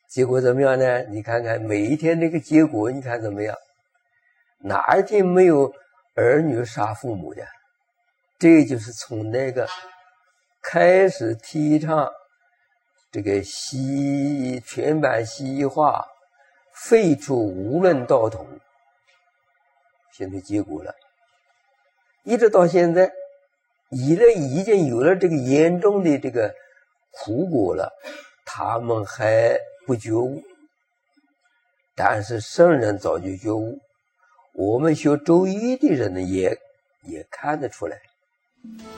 结果怎么样呢？你看看每一天这个结果，你看怎么样？哪一天没有儿女杀父母的？这就是从那个开始提倡这个全盘西化，废除无论道统，现在结果了。一直到现在，已经有了这个严重的这个苦果了，他们还不觉悟，但是圣人早就觉悟，我们学周易的人呢也看得出来。